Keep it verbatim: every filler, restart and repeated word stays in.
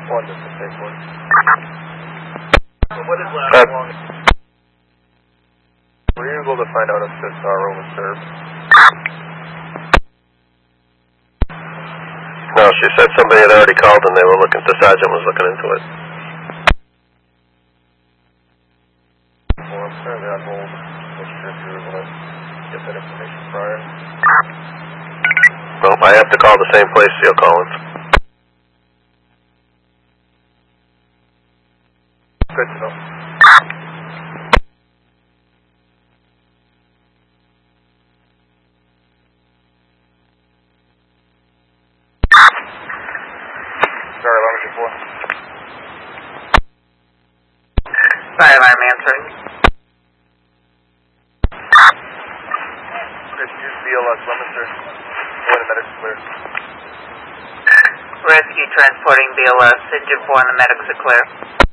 One just to take one. So what is last uh, long? Were you able to find out if this uh, room was served? No, she said somebody had already called and they were looking, the sergeant was looking into it. Well, I'm currently on hold. I'm not sure if you were able to get that information prior. Well, I have to call the same place, Seal Collins. Good to know. Sorry, alarm is four. Fire alarm answering. Rescue B L S, Leominster. Boy, the medic's clear. Rescue transporting B L S. Engine four and the medics are clear.